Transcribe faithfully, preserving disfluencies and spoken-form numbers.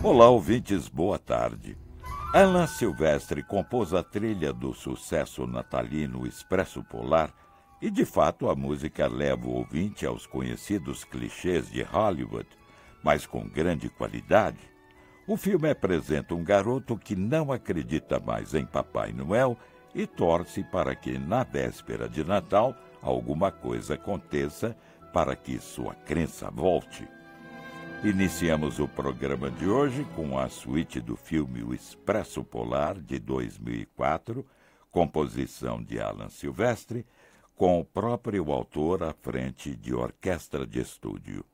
Olá, ouvintes, boa tarde. Alan Silvestre compôs a trilha do sucesso natalino Expresso Polar e, de fato, a música leva o ouvinte aos conhecidos clichês de Hollywood, mas com grande qualidade. O filme apresenta um garoto que não acredita mais em Papai Noel e torce para que, na véspera de Natal, alguma coisa aconteça para que sua crença volte. Iniciamos o programa de hoje com a suíte do filme O Expresso Polar, de dois mil e quatro, composição de Alan Silvestre, com o próprio autor à frente de orquestra de estúdio.